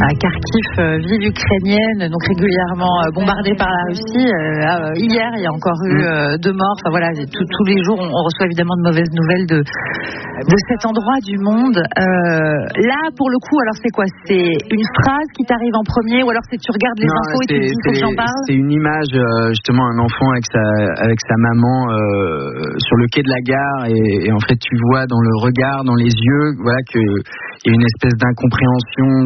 Kharkiv, ville ukrainienne, donc régulièrement bombardée par la Russie. Hier, il y a encore eu 2 morts. Enfin voilà, tous les jours, on reçoit évidemment de mauvaises nouvelles de cet endroit du monde. Là, pour le coup, alors c'est quoi? C'est une phrase qui t'arrive en premier, ou alors c'est tu regardes les infos et tu te dis faut que j'en parle? C'est une image, justement, un enfant avec sa maman sur le quai de la gare, et en fait tu vois dans le regard, dans les yeux, voilà, qu'il y a une espèce d'incompréhension,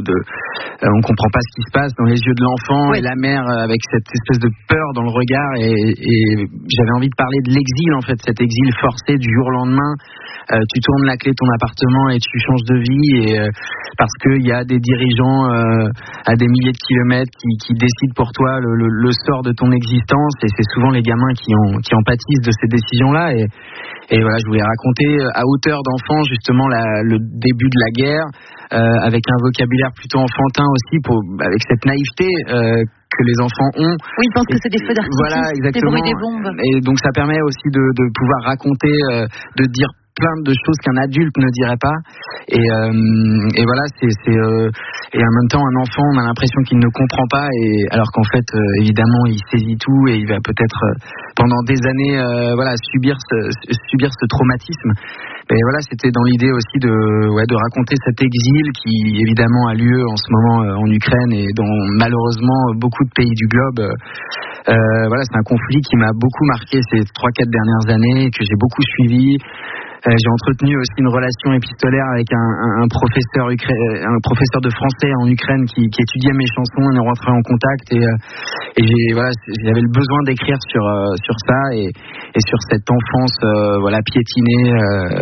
on comprend pas ce qui se passe dans les yeux de l'enfant, et la mère avec cette espèce de peur dans le regard, et j'avais envie de parler de l'exil, en fait, cet exil forcé du jour au lendemain. Tu tournes la clé de ton appartement et tu changes de vie, parce qu'il y a des dirigeants à des milliers de kilomètres qui décident pour toi le sort de ton existence, et c'est souvent les gamins qui en pâtissent de ces décisions-là, et voilà, je voulais raconter à hauteur d'enfant justement le début de la guerre, avec un vocabulaire plutôt enfantin aussi, avec cette naïveté que les enfants ont. Oui, ils pensent que c'est des feux d'artifice, voilà, exactement, des bruits des bombes. Et donc ça permet aussi de pouvoir raconter, de dire plein de choses qu'un adulte ne dirait pas, et voilà, et en même temps un enfant, on a l'impression qu'il ne comprend pas, et alors qu'en fait évidemment il saisit tout, et il va peut-être pendant des années subir ce traumatisme. Et voilà, c'était dans l'idée aussi de raconter cet exil qui évidemment a lieu en ce moment en Ukraine et dans malheureusement beaucoup de pays du globe. Voilà, c'est un conflit qui m'a beaucoup marqué ces 3-4 dernières années, que j'ai beaucoup suivi. J'ai entretenu aussi une relation épistolaire avec un professeur de français en Ukraine qui étudiait mes chansons. On est rentré en contact, et j'avais le besoin d'écrire sur ça et sur cette enfance piétinée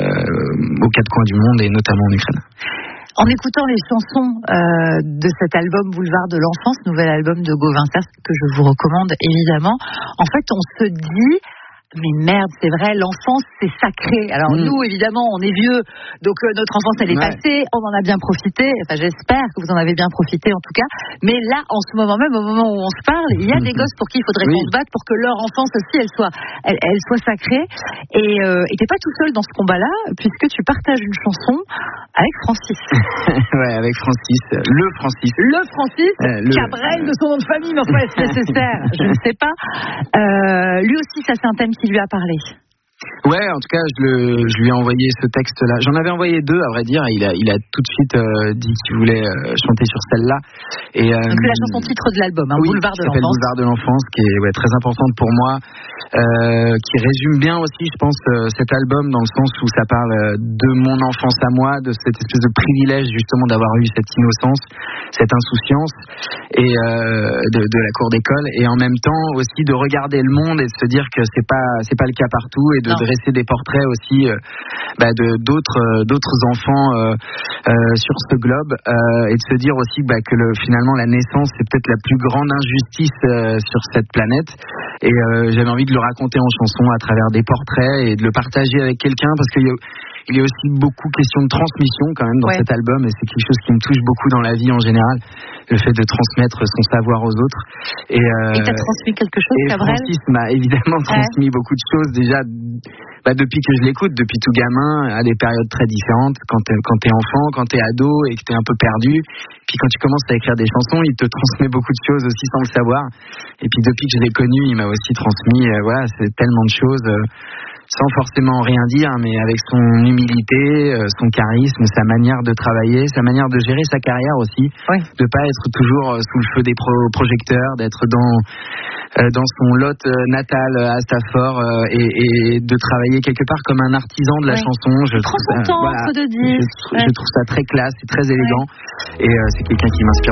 aux 4 coins du monde, et notamment en Ukraine. En écoutant les chansons de cet album Boulevard de l'Enfance, nouvel album de Gauvin Cers, que je vous recommande évidemment, en fait on se dit mais merde, c'est vrai, l'enfance c'est sacré. Alors nous évidemment on est vieux, donc notre enfance elle est passée, on en a bien profité, enfin j'espère que vous en avez bien profité en tout cas, mais là en ce moment même, au moment où on se parle, il y a des gosses pour qui il faudrait qu'on se batte pour que leur enfance aussi elle soit sacrée, et t'es pas tout seul dans ce combat-là, puisque tu partages une chanson avec Francis. Ouais, avec Francis, le Francis, Cabrel de son nom de famille, mais enfin est-ce nécessaire, je ne sais pas. Lui aussi, ça c'est un thème qui lui a parlé. Ouais, en tout cas, je lui ai envoyé ce texte-là. J'en avais envoyé 2, à vrai dire, et il a tout de suite dit qu'il voulait chanter sur celle-là. Et donc c'est la chanson titre de l'album, Boulevard de l'Enfance. Boulevard de l'Enfance, qui est très importante pour moi, qui résume bien aussi, je pense, cet album, dans le sens où ça parle de mon enfance à moi, de cette espèce de privilège justement d'avoir eu cette innocence, cette insouciance, et de la cour d'école, et en même temps aussi de regarder le monde et de se dire que c'est pas le cas partout, et de dresser des portraits aussi d'autres enfants sur ce globe, et de se dire aussi que finalement la naissance c'est peut-être la plus grande injustice sur cette planète, et j'avais envie de le raconter en chanson à travers des portraits et de le partager avec quelqu'un, parce qu'il y a aussi beaucoup question de transmission quand même dans cet album, et c'est quelque chose qui me touche beaucoup dans la vie en général, le fait de transmettre son savoir aux autres. Et t'as transmis quelque chose, Cabrel? Francis m'a évidemment transmis beaucoup de choses, déjà depuis que je l'écoute, depuis tout gamin, à des périodes très différentes, quand t'es enfant, quand t'es ado et que t'es un peu perdu, puis quand tu commences à écrire des chansons, il te transmet beaucoup de choses aussi sans le savoir, et puis depuis que je l'ai connu, il m'a aussi transmis c'est tellement de choses, sans forcément rien dire, mais avec son humilité, son charisme, sa manière de travailler, sa manière de gérer sa carrière aussi, de pas être toujours sous le feu des projecteurs, d'être dans son Lot natal à Stafford, et de travailler quelque part comme un artisan de la chanson. Je trouve ça très classe et très élégant, et c'est quelqu'un qui m'inspire